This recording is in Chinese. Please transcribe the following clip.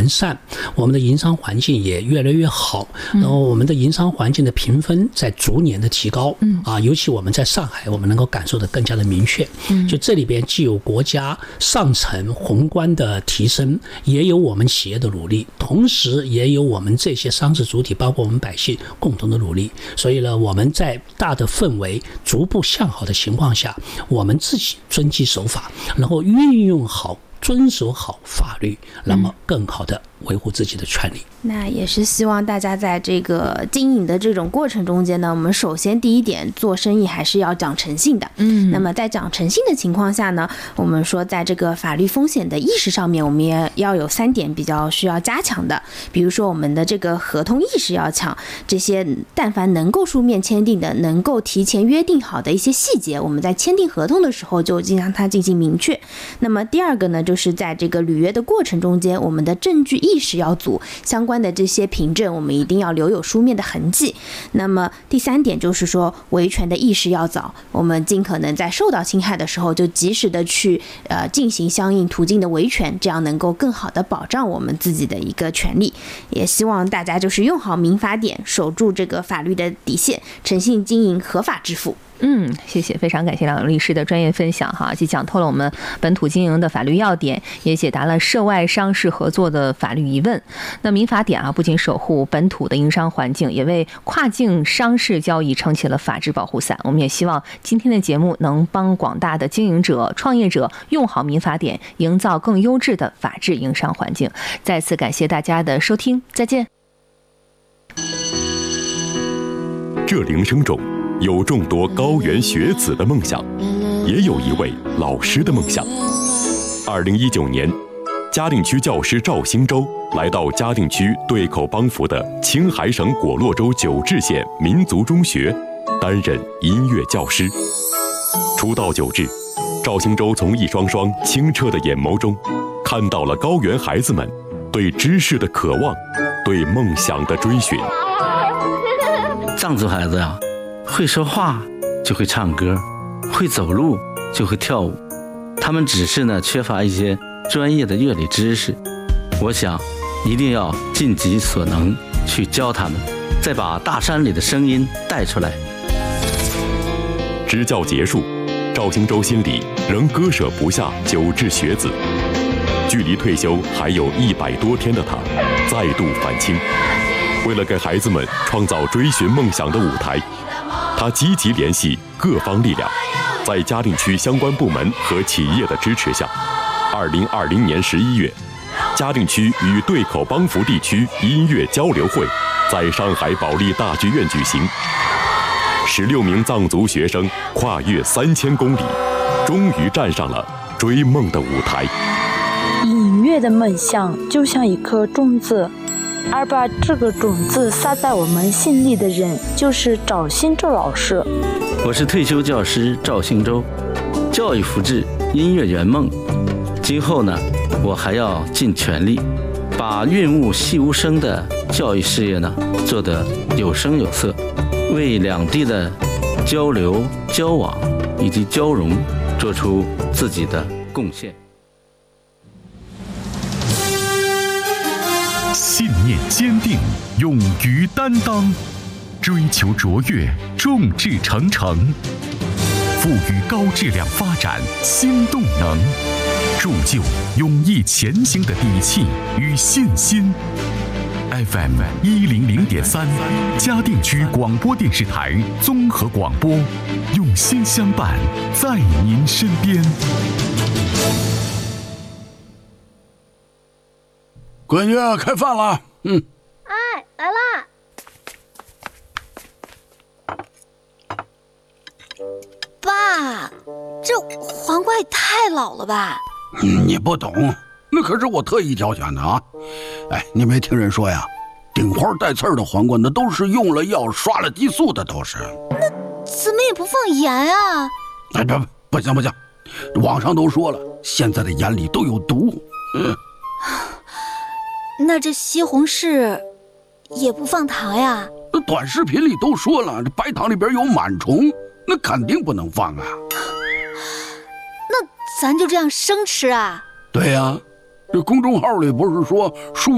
完善，我们的营商环境也越来越好，然后我们的营商环境的评分在逐年的提高，尤其我们在上海，我们能够感受得更加的明确。就这里边既有国家上层宏观的提升，也有我们企业的努力，同时也有我们这些商事主体，包括我们百姓共同的努力。所以呢，我们在大的氛围逐步向好的情况下，我们自己遵纪守法，然后运用好、遵守好法律，那么更好的维护自己的权利。 那也是希望大家在这个经营的这种过程中间呢，我们首先第一点，做生意还是要讲诚信的。那么在讲诚信的情况下呢，我们说在这个法律风险的意识上面，我们也要有3点比较需要加强的。比如说我们的这个合同意识要强，这些但凡能够书面签订的，能够提前约定好的一些细节，我们在签订合同的时候就让它进行明确。那么第二个呢，就是在这个履约的过程中间，我们的证据意识要足，相关的这些凭证我们一定要留有书面的痕迹。那么第3点就是说维权的意识要早，我们尽可能在受到侵害的时候就及时的去进行相应途径的维权，这样能够更好的保障我们自己的一个权利。也希望大家就是用好民法典，守住这个法律的底线，诚信经营，合法致富。 谢谢，非常感谢两位律师的专业分享哈，既讲透了我们本土经营的法律要点，也解答了涉外商事合作的法律疑问。那民法典不仅守护本土的营商环境，也为跨境商事交易撑起了法治保护伞。我们也希望今天的节目能帮广大的经营者、创业者用好民法典，营造更优质的法治营商环境。再次感谢大家的收听，再见。 这铃声中有众多高原学子的梦想，也有一位老师的梦想。2019年，嘉定区教师赵兴洲来到嘉定区对口帮扶的青海省果洛州九治县民族中学，担任音乐教师。初到九治，赵兴洲从一双双清澈的眼眸中，看到了高原孩子们对知识的渴望，对梦想的追寻。 藏族孩子呀，会说话就会唱歌，会走路就会跳舞，他们只是缺乏一些专业的乐理知识。我想一定要尽己所能去教他们，再把大山里的声音带出来。 支教结束，赵兴洲心里仍割舍不下九治学子。距离退休还有100多天的他，再度返青。为了给孩子们创造追寻梦想的舞台，他积极联系各方力量，在嘉定区相关部门和企业的支持下，2020年11月，嘉定区与对口帮扶地区音乐交流会在上海保利大剧院举行。16名藏族学生跨越3000公里，终于站上了追梦的舞台。 音乐的梦想就像一颗种子，而把这个种子撒在我们心里的人就是赵兴洲老师。 我是退休教师赵兴洲，教育福祉，音乐圆梦。今后我还要尽全力，把润物细无声的教育事业做得有声有色，为两地的交流、交往以及交融做出自己的贡献。 信念坚定，勇于担当，追求卓越，众志成城，赋予高质量发展新动能，铸就勇毅前行的底气与信心。FM 100.3，嘉定区广播电视台综合广播，用心相伴，在您身边。 闺女，开饭了。 哎，来啦！爸，这黄瓜也太老了吧？ 你不懂，那可是我特意挑选的啊！哎，你没听人说呀，顶花带刺的黄瓜那都是用了药、刷了激素的，都是。 那怎么也不放盐啊？ 哎，不行，网上都说了，现在的盐里都有毒。 那这西红柿也不放糖呀？ 那短视频里都说了，这白糖里边有螨虫，那肯定不能放啊。 那咱就这样生吃啊？ 对呀，这公众号里不是说蔬